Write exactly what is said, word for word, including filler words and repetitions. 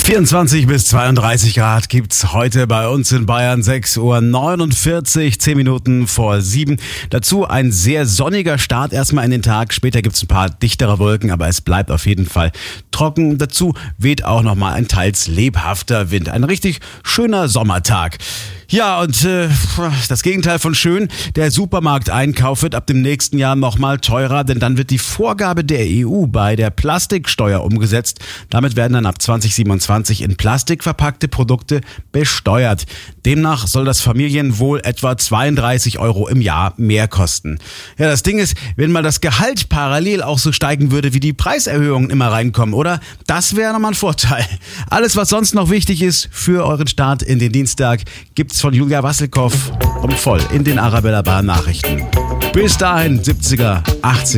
vierundzwanzig bis zweiunddreißig Grad gibt's heute bei uns in Bayern, sechs Uhr neunundvierzig, zehn Minuten vor sieben. Dazu ein sehr sonniger Start erstmal in den Tag. Später gibt's ein paar dichtere Wolken, aber es bleibt auf jeden Fall trocken. Dazu weht auch nochmal ein teils lebhafter Wind. Ein richtig schöner Sommertag. Ja, und äh, das Gegenteil von schön, der Supermarkteinkauf wird ab dem nächsten Jahr nochmal teurer, denn dann wird die Vorgabe der E U bei der Plastiksteuer umgesetzt. Damit werden dann ab zwanzig siebenundzwanzig in Plastik verpackte Produkte besteuert. Demnach soll das Familien wohl etwa zweiunddreißig Euro im Jahr mehr kosten. Ja, das Ding ist, wenn mal das Gehalt parallel auch so steigen würde, wie die Preiserhöhungen immer reinkommen, oder? Das wäre nochmal ein Vorteil. Alles, was sonst noch wichtig ist für euren Start in den Dienstag, gibt's von Julia Wasselkow um voll in den Arabella Bar Nachrichten. Bis dahin, siebziger, achtziger.